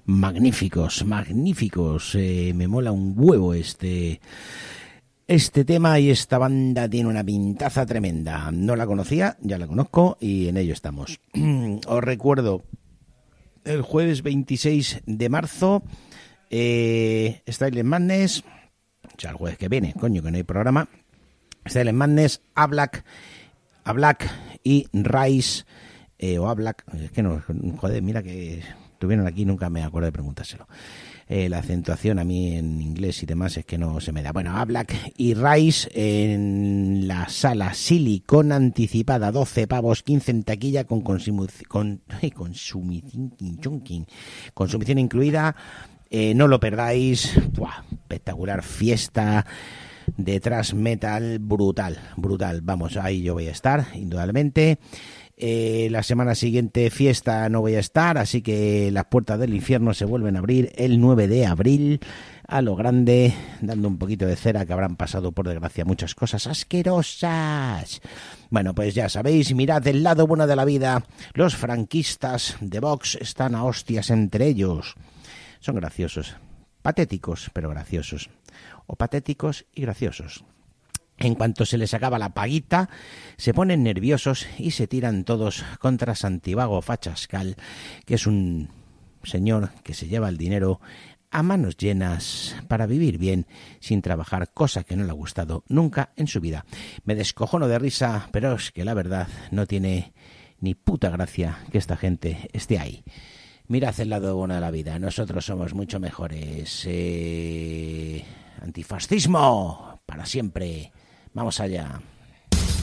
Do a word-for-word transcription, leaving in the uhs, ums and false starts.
magníficos, magníficos. Eh, me mola un huevo este, este tema y esta banda tiene una pintaza tremenda. No la conocía, ya la conozco y en ello estamos. Os recuerdo, el jueves veintiséis de marzo, eh, Style Madness, o sea, el jueves que viene, coño, que no hay programa. Style Madness, A Black, A Black y Rise, eh, o A Black, es que no, joder, mira que estuvieron aquí, nunca me acuerdo de preguntárselo. Eh, la acentuación a mí en inglés y demás es que no se me da. Bueno, A Black y Rise en la sala Silicon anticipada, doce pavos, quince en taquilla con, consumu- con, ay, consumición, consumición incluida. Eh, no lo perdáis. Buah, espectacular fiesta de thrash metal, brutal, brutal. Vamos, ahí yo voy a estar, indudablemente. Eh, la semana siguiente fiesta no voy a estar, así que las puertas del infierno se vuelven a abrir el nueve de abril a lo grande, dando un poquito de cera, que habrán pasado por desgracia muchas cosas asquerosas. Bueno, pues ya sabéis, mirad el lado bueno de la vida. Los franquistas de Vox están a hostias entre ellos. Son graciosos, patéticos pero graciosos, o patéticos y graciosos. En cuanto se les acaba la paguita, se ponen nerviosos y se tiran todos contra Santiago Fachascal, que es un señor que se lleva el dinero a manos llenas para vivir bien sin trabajar, cosa que no le ha gustado nunca en su vida. Me descojono de risa, pero es que la verdad no tiene ni puta gracia que esta gente esté ahí. Mirad el lado bueno de la vida, nosotros somos mucho mejores. Eh... Antifascismo para siempre. Vamos allá.